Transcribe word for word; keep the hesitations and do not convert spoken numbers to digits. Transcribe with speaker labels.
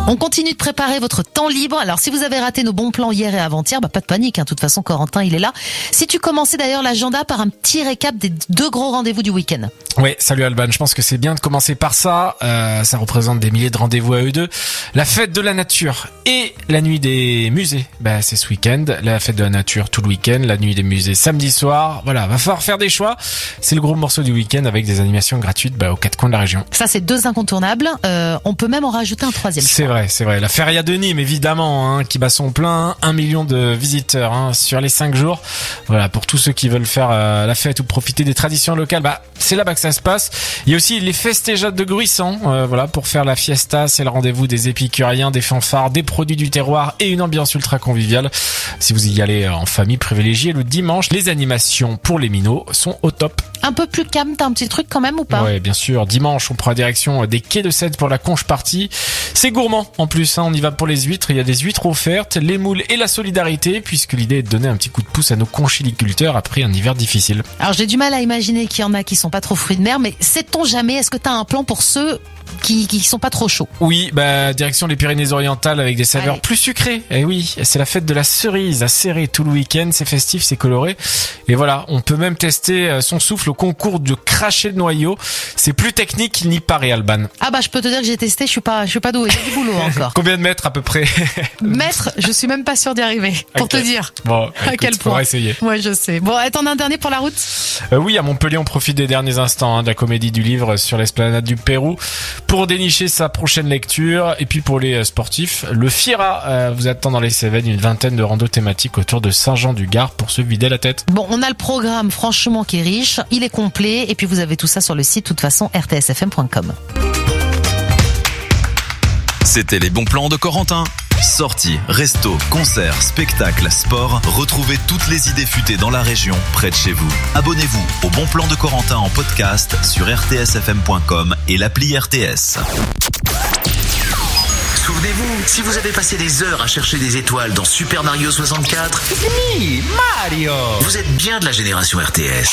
Speaker 1: On continue de préparer votre temps libre. Alors, si vous avez raté nos bons plans hier et avant-hier, bah, pas de panique, hein. De toute façon, Corentin, il est là. Si tu commençais d'ailleurs l'agenda par un petit récap des deux gros rendez-vous du week-end.
Speaker 2: Oui, salut Alban. Je pense que c'est bien de commencer par ça. Euh, ça représente des milliers de rendez-vous à eux deux. La fête de la nature et la nuit des musées. Bah, c'est ce week-end. La fête de la nature tout le week-end. La nuit des musées samedi soir. Voilà, va falloir faire des choix. C'est le gros morceau du week-end avec des animations gratuites bah, aux quatre coins de la région.
Speaker 1: Ça, c'est deux incontournables. Euh, on peut même en rajouter un troisième.
Speaker 2: C'est vrai, c'est vrai. La Feria de Nîmes, évidemment, hein, qui bat son plein. Un million de visiteurs hein, sur les cinq jours. Voilà, pour tous ceux qui veulent faire euh, la fête ou profiter des traditions locales, bah c'est là-bas que ça se passe. Il y a aussi les festejades de Gruissant, euh, voilà, pour faire la fiesta. C'est le rendez-vous des épicuriens, des fanfares, des produits du terroir et une ambiance ultra conviviale. Si vous y allez en famille, privilégiée le dimanche. Les animations pour les minots sont au top.
Speaker 1: Un peu plus calme, t'as un petit truc quand même ou pas?
Speaker 2: Ouais, bien sûr. Dimanche, on prend la direction des quais de Sète pour la conche partie. C'est gourmand en plus, hein. On y va pour les huîtres. Il y a des huîtres offertes, les moules et la solidarité, puisque l'idée est de donner un petit coup de pouce à nos conchiliculteurs après un hiver difficile.
Speaker 1: Alors j'ai du mal à imaginer qu'il y en a qui sont pas trop fruits de mer, mais sait-on jamais? Est-ce que t'as un plan pour ceux qui qui sont pas trop chauds?
Speaker 2: Oui, bah direction les Pyrénées-Orientales avec des saveurs
Speaker 1: Allez.
Speaker 2: plus sucrées. Et oui, c'est la fête de la cerise à serrer tout le week-end. C'est festif, c'est coloré. Et voilà, on peut même tester son souffle au concours de cracher de noyau. C'est plus technique qu'il n'y paraît, Alban.
Speaker 1: Ah bah je peux te dire que j'ai testé, je suis pas je suis pas doué, j'ai du boulot encore.
Speaker 2: Combien de mètres à peu près?
Speaker 1: Mètres, je suis même pas sûr d'y arriver, pour
Speaker 2: Okay.
Speaker 1: te dire.
Speaker 2: Bon,
Speaker 1: à
Speaker 2: écoute,
Speaker 1: quel
Speaker 2: faudra
Speaker 1: point.
Speaker 2: essayer.
Speaker 1: Ouais, je sais. Bon, t'en as un dernier pour la route?
Speaker 2: Euh, oui, à Montpellier, on profite des derniers instants hein, de la comédie du livre sur l'esplanade du Pérou pour dénicher sa prochaine lecture. Et puis pour les euh, sportifs, le Fiera euh, vous attend dans les Cévennes, une vingtaine de randos thématiques autour de Saint-Jean-du-Gard pour se vider la tête.
Speaker 1: Bon, on a le programme franchement qui est riche, il est complet, et puis vous avez tout ça sur le site, de toute façon, r t s f m point com.
Speaker 3: C'était les bons plans de Corentin. Sorties, restos, concerts, spectacles, sport. Retrouvez toutes les idées futées dans la région, près de chez vous. Abonnez-vous au Bon Plan de Corentin en podcast sur r t s f m point com et l'appli R T S.
Speaker 4: Souvenez-vous, si vous avez passé des heures à chercher des étoiles dans Super Mario soixante-quatre,
Speaker 5: Me, Mario.
Speaker 4: vous êtes bien de la génération R T S.